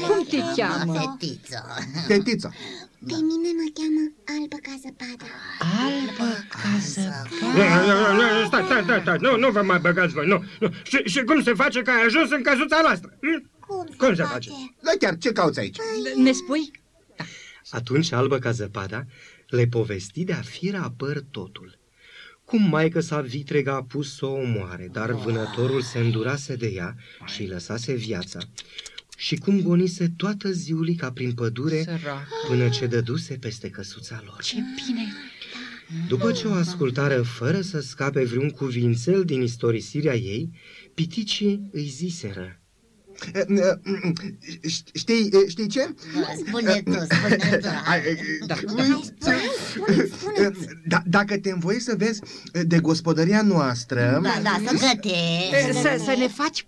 Cum te cheamă? Fetiță. Fetiță. Pe mine mă cheamă Albă ca zăpada. Albă ca zăpada. Stai, nu vă mai băgați voi, nu. Și cum se face că ai ajuns în căsuța noastră? Cum se face? Da, chiar, ce cauți aici? Ne spui? Atunci Albă ca zăpada le povesti de-a firea totul. Cum maică-sa vitregă a pus să o omoare, dar vânătorul se îndurase de ea și îi lăsase viața. Și cum gonise toată ziulica prin pădure până ce dăduse peste căsuța lor. Ce bine! După ce o ascultară fără să scape vreun cuvințel din istorisirea ei, piticii îi ziseră: Știi ce? Spune tu. Dacă te învoie să vezi de gospodăria noastră... Da, să gătești. Să ne faci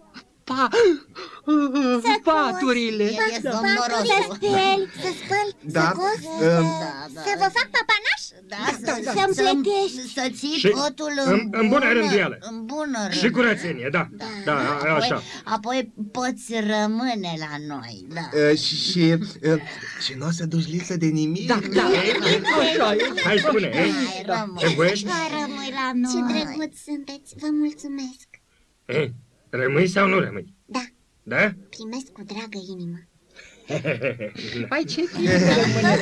paturile. Să speli, să spăl, să cos, să vă fac papanaș? Să-mi plătești. Să ții totul în bună rânduială. În bună Și curățenie, da, așa. Apoi poți rămâne la noi, da. Și nu o să duci lipsă de nimic. Da. Hai, spune, te voiești? Rămâi la noi. Ce drăguți sunteți, vă mulțumesc. Rămâi sau nu rămâi? Da. Da? Primesc cu dragă inimă. Păi ce bine rămâne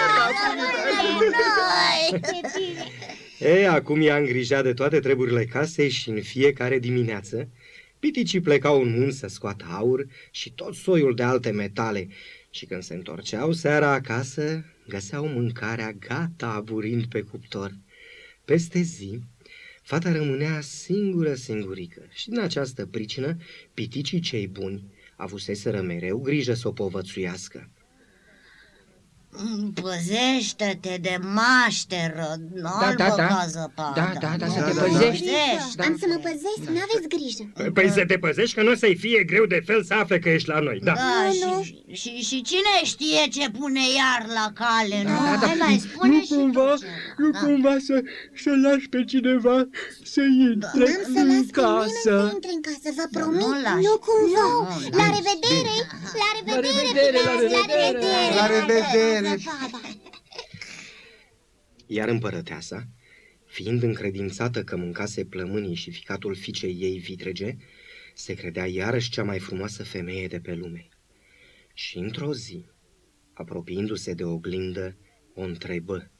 la noi. Acum ea îngrija de toate treburile casei și în fiecare dimineață piticii plecau în munți să scoată aur și tot soiul de alte metale și când se întorceau seara acasă, găseau mâncarea gata aburind pe cuptor. Peste zi, fata rămânea singurică și din această pricină piticii cei buni avuseseră mereu grijă să o povățuiască. Păzește-te de mașteră, Albă ca zăpada. Da, să te păzești. Am să mă păzesc, n-aveți grijă. Păi să te păzești că nu o să-i fie greu de fel să afle că ești la noi, da. Și cine știe ce pune iar la cale, nu? Hai mai spune și Nu cumva să lași pe cineva să intre în casă. N-am să las pe nimeni să intre în casă, vă promit. Nu cumva. La revedere. La revedere. Iar împărăteasa, fiind încredințată că mâncase plămânii și ficatul fiicei ei vitrege, se credea iarăși cea mai frumoasă femeie de pe lume. Și într-o zi, apropiindu-se de oglindă, o întrebă: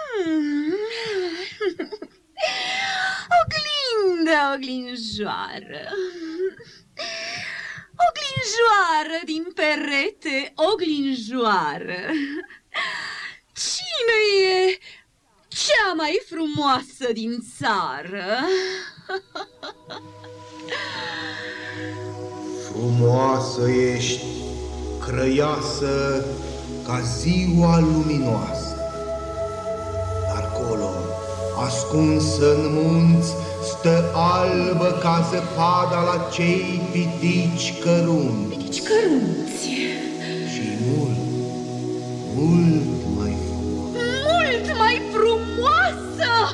Oglinjoară, oglinjoară din perete, oglinjoară, cine e cea mai frumoasă din țară? Frumoasă ești, crăiasă ca ziua luminoasă, dar acolo, ascunsă în munți, stă albă ca zăpada la cei pitici cărunți. Pitici cărunți. Și mult mai frumoasă. Mult mai frumoasă!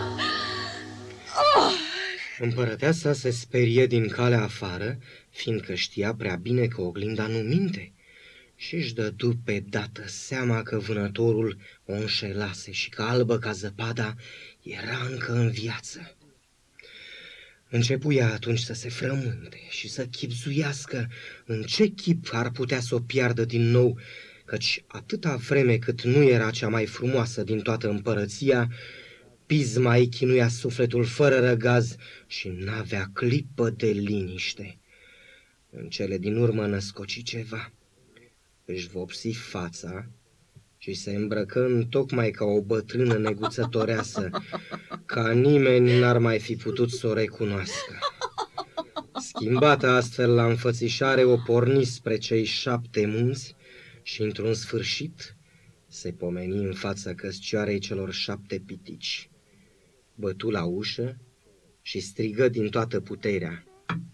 Împărăteasa se sperie din calea afară, fiindcă știa prea bine că oglinda nu minte, și își dădu pe dată seama că vânătorul o înșelase și că albă ca zăpada era încă în viață. Începu ea atunci să se frământe și să chibzuiască în ce chip ar putea să o piardă din nou, căci atâta vreme cât nu era cea mai frumoasă din toată împărăția, pisma îi chinuia sufletul fără răgaz și n-avea clipă de liniște. În cele din urmă născoci ceva. Își vopsi fața și se îmbrăcă întocmai ca o bătrână neguțătoreasă, ca nimeni n-ar mai fi putut să o recunoască. Schimbată astfel la înfățișare, o porni spre cei 7 munți și, într-un sfârșit, se pomeni în fața căscioarei celor 7 pitici. Bătu la ușă și strigă din toată puterea: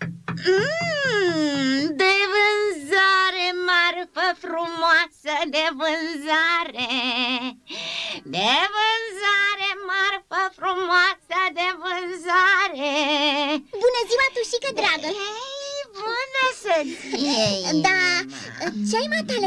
De vânzare, marfă frumoasă, de vânzare. De vânzare, marfă frumoasă, de vânzare. Bună ziua, tușică dragă. Bună să-ți iei. Da, ce ai matale